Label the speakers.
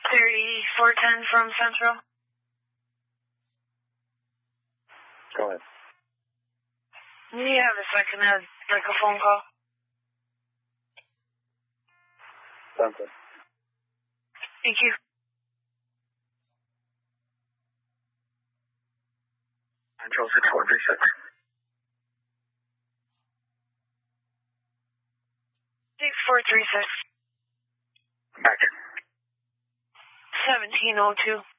Speaker 1: 3410 from Central.
Speaker 2: Go ahead.
Speaker 1: Do you have a second to make a phone call?
Speaker 2: Sounds good.
Speaker 1: Thank you.
Speaker 2: Central 6436.
Speaker 1: 6436.
Speaker 2: Back.
Speaker 1: 1702.